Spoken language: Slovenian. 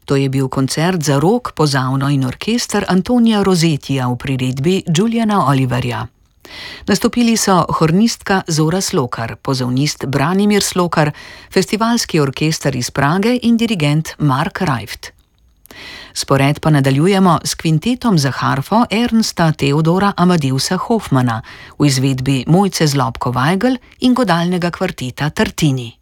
To je bil koncert za rok, pozavno in orkester Antonija Rosetija v priredbi Juliana Oliverja. Nastopili so hornistka Zora Slokar, pozavnist Branimir Slokar, festivalski orkester iz Prage in dirigent Mark Reift. Spored pa nadaljujemo s kvintetom za harfo Ernsta Theodora Amadeusa Hofmana v izvedbi Mojce Zlobko-Weigl in godalnega kvarteta Tartini.